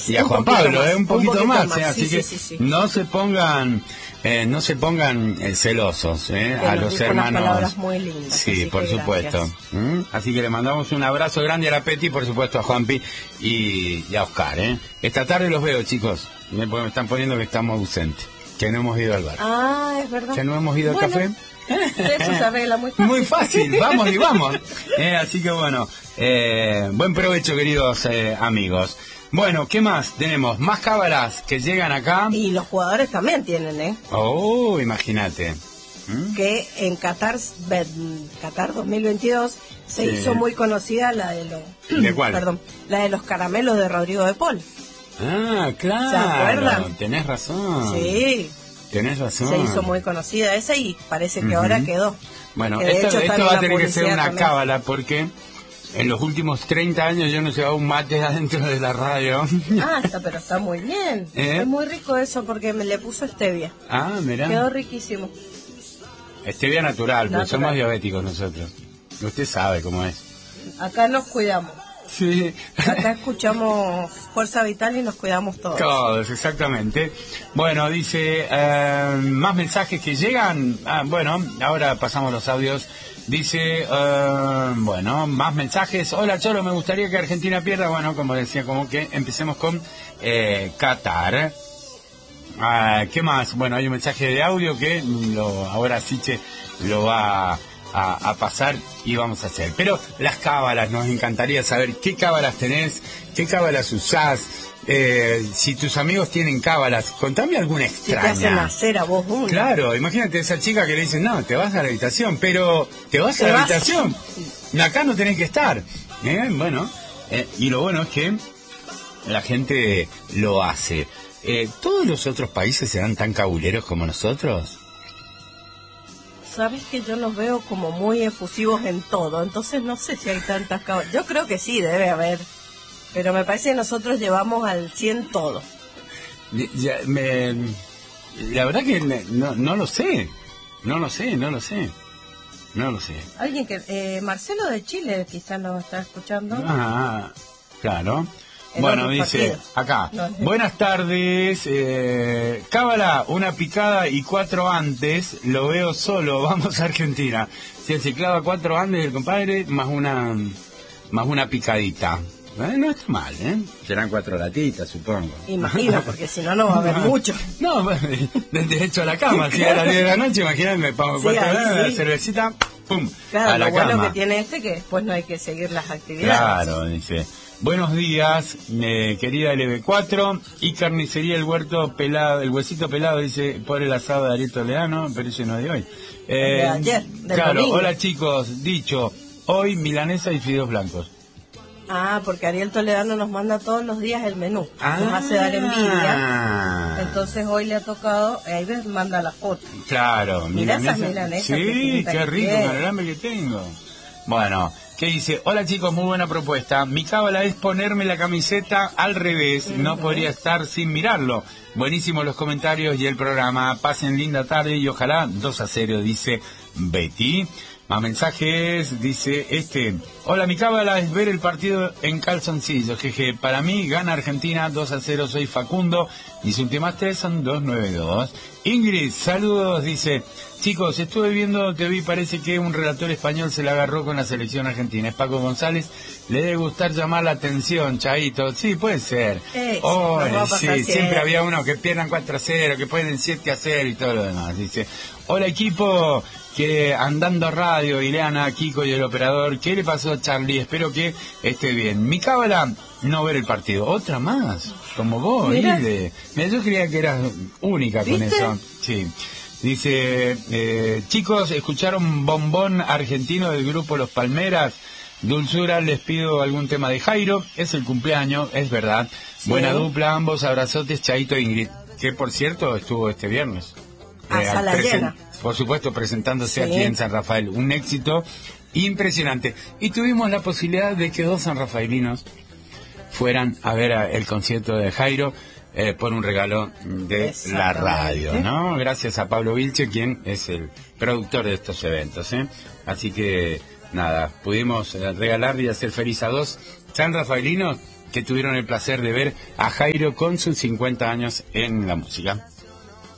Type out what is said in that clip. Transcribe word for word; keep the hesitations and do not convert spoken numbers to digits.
y a Juan Pablo, más, eh, un poquito, un más, más. Eh, así sí, que sí, sí, sí. no se pongan eh, no se pongan eh, celosos eh, a los hermanos. Unas palabras muy lindas. Sí, por supuesto. ¿Mm? Así que le mandamos un abrazo grande a la Peti, por supuesto a Juanpi y, y a Oscar. ¿eh? Esta tarde los veo, chicos. Me, me están poniendo que estamos ausentes, que no hemos ido al bar. Ah, es verdad. Que no hemos ido bueno, al café. Eso se arregla muy fácil. Muy fácil, vamos y vamos. Eh, así que bueno, eh, buen provecho, queridos eh, amigos. Bueno, ¿qué más? Tenemos más cábalas que llegan acá. Y los jugadores también tienen, ¿eh? Oh, imagínate. ¿Mm? Que en Qatar, Qatar dos mil veintidós se sí. hizo muy conocida la de los... ¿De cuál? Perdón, la de los caramelos de Rodrigo de Paul. Ah, claro. ¿Se acuerdan? Tenés razón. Sí. Tenés razón. Se hizo muy conocida esa y parece que uh-huh. ahora quedó. Bueno, que esto, hecho, esto va a tener que ser una también. cábala porque en los últimos treinta años yo no llevaba un mate adentro de la radio. Ah, está, pero está muy bien. ¿Eh? Es muy rico eso porque me le puso stevia. Ah, mirá. Quedó riquísimo. Stevia natural, natural. Porque somos diabéticos nosotros. Usted sabe cómo es. Acá nos cuidamos. Sí. Acá escuchamos Fuerza Vital y nos cuidamos todos. Todos, exactamente. Bueno, dice, eh, más mensajes que llegan. Ah, bueno, ahora pasamos los audios. Dice, eh, bueno, más mensajes. Hola, Cholo, me gustaría que Argentina pierda. Bueno, como decía, como que empecemos con eh, Qatar. Ah, ¿qué más? Bueno, hay un mensaje de audio que lo, ahora Siche lo va a, a pasar y vamos a hacer. Pero las cábalas, nos encantaría saber qué cábalas tenés, qué cábalas usás, eh, si tus amigos tienen cábalas, contame alguna extraña. Si te hacen hacer a vos una. Claro, imagínate esa chica que le dicen, no, te vas a la habitación, pero te vas ¿Te a la vas? habitación, acá no tenés que estar. ¿Eh? Bueno, eh, y lo bueno es que la gente lo hace. Eh, ¿Todos los otros países serán tan cabuleros como nosotros? Sabes que yo los veo como muy efusivos en todo, entonces no sé si hay tantas cábalas. Yo creo que sí, debe haber, pero me parece que nosotros llevamos al cien todo. Ya, me, la verdad que me, no, no lo sé, no lo sé, no lo sé, no lo sé. Alguien que, eh, Marcelo de Chile quizás nos está escuchando. Ah, claro. En bueno, dice partidos. acá, no, no. buenas tardes, eh, cábala, una picada y cuatro antes, lo veo solo, vamos a Argentina. Si se clava cuatro antes el compadre, más una más una picadita. Eh, no está mal, ¿eh? Serán cuatro latitas, supongo. Imagino, porque si no, no va a haber mucho. No, del derecho a la cama, si a las diez de la noche, imagínate, me pongo Sí, cuatro ahí horas, sí. la cervecita, pum, Claro, a la lo bueno cama. que tiene este que después no hay que seguir las actividades. Claro, dice. Buenos días, eh, querida L B cuatro y carnicería El Huerto Pelado, el huesito pelado, dice, por el asado de Ariel Toledano, pero ese no es de hoy. Eh, de ayer, del Claro, domingo. Hola chicos, dicho, hoy milanesa y fideos blancos. Ah, porque Ariel Toledano nos manda todos los días el menú. Ah. Nos hace dar envidia. Entonces hoy le ha tocado, ahí ves, manda la foto. Claro, Mirá milanesa. esas milanesas Sí, que qué que rico, tiene. con el hambre que tengo. Bueno, ¿qué dice? Hola chicos, muy buena propuesta. Mi cábala es ponerme la camiseta al revés. Uh-huh. No podría estar sin mirarlo. Buenísimos los comentarios y el programa. Pasen linda tarde y ojalá dos a cero, dice Betty. Más mensajes, dice este. Hola, mi cábala es ver el partido en calzoncillos. Jeje, para mí gana Argentina dos a cero, soy Facundo. Mis últimas tres son dos nueve dos. Ingrid, saludos, dice. Chicos, estuve viendo T V y parece que un relator español se la agarró con la selección argentina. Es Paco González. Le debe gustar llamar la atención, Chaito. Sí, puede ser. Eh, oh, sí, sí, siempre había uno que pierdan cuatro a cero, que pueden siete a cero y todo lo demás. Dice, hola equipo, que andando radio, Ileana, Kiko y el operador. ¿Qué le pasó a Charlie? Espero que esté bien. Mi cábala, no ver el partido. Otra más, como vos, Mira. Hilde. Mira, yo creía que eras única con ¿Viste? eso. Sí. Dice, eh, chicos, ¿escucharon Bombón Argentino del grupo Los Palmeras? Dulzura, les pido algún tema de Jairo. Es el cumpleaños, es verdad. Sí. Buena dupla, ambos, abrazotes, Chaito e Ingrid. Que, por cierto, estuvo este viernes. A Eh, sala presen- llena. Por supuesto, presentándose Sí. aquí en San Rafael. Un éxito impresionante. Y tuvimos la posibilidad de que dos sanrafaelinos fueran a ver a- el concierto de Jairo. Eh, por un regalo de la radio, ¿no? Gracias a Pablo Vilche, quien es el productor de estos eventos, ¿eh? Así que, nada, pudimos eh, regalar y hacer feliz a dos sanrafaelinos que tuvieron el placer de ver a Jairo con sus cincuenta años en la música.